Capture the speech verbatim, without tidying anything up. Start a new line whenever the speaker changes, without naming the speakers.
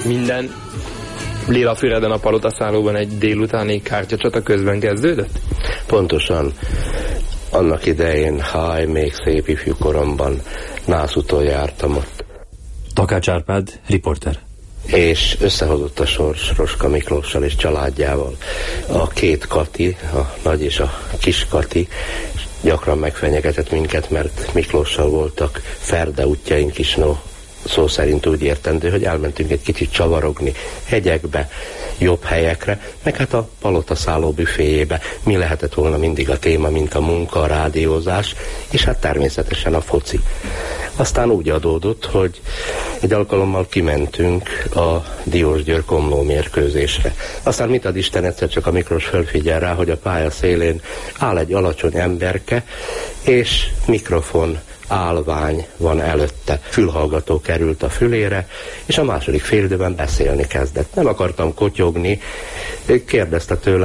minden Lélafüreden a palotaszállóban egy délutáni kártyacsata közben kezdődött?
Pontosan. Annak idején, háj, még szép ifjú koromban Nászúton jártam ott.
Takács Árpád, riporter.
És összehozott a sors Roska Miklóssal és családjával. A két Kati, a nagy és a kis Kati gyakran megfenyegetett minket, mert Miklóssal voltak Ferde útjaink is, no, szó szerint úgy értendő, hogy elmentünk egy kicsit csavarogni hegyekbe, jobb helyekre, meg hát a palotaszálló büféjébe. Mi lehetett volna mindig a téma, mint a munka, a rádiózás, és hát természetesen a foci. Aztán úgy adódott, hogy egy alkalommal kimentünk a Diósgyőr Komló mérkőzésre. Aztán mit ad Isten, egyszer csak a Miklós fölfigyel rá, hogy a pálya szélén áll egy alacsony emberke, és mikrofon állvány van előtte. Fülhallgató került a fülére, és a második félidőben beszélni kezdett. Nem akartam kotyogni, kérdezte tőle,